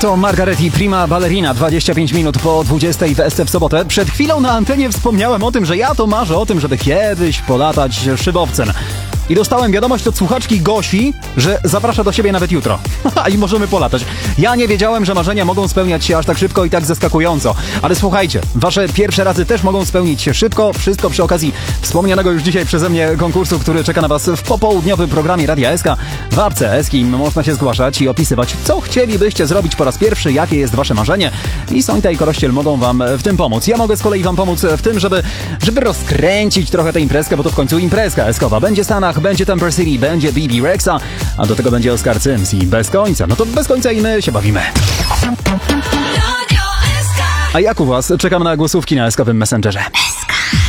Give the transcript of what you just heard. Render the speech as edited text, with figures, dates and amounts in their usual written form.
To Margaret i Prima Ballerina, 25 minut po 20 w SC w sobotę. Przed chwilą na antenie wspomniałem o tym, że ja to marzę o tym, żeby kiedyś polatać szybowcem. I dostałem wiadomość od słuchaczki Gosi, że zaprasza do siebie nawet jutro. I możemy polatać. Ja nie wiedziałem, że marzenia mogą spełniać się aż tak szybko i tak zaskakująco. Ale słuchajcie, wasze pierwsze razy też mogą spełnić się szybko. Wszystko przy okazji wspomnianego już dzisiaj przeze mnie konkursu, który czeka na was w popołudniowym programie Radia SK. W apce Eskim można się zgłaszać i opisywać, co chcielibyście zrobić po raz pierwszy, jakie jest wasze marzenie. I Sońta i Korościel mogą wam w tym pomóc. Ja mogę z kolei wam pomóc w tym, żeby rozkręcić trochę tę imprezkę, bo to w końcu imprezka eskowa. Będzie w Stanach, będzie Temper City, będzie BB Rexa, a do tego będzie Oscar Sims i Bez Końca. No to bez końca i my się bawimy. A jak u was? Czekam na głosówki na eskowym Messengerze.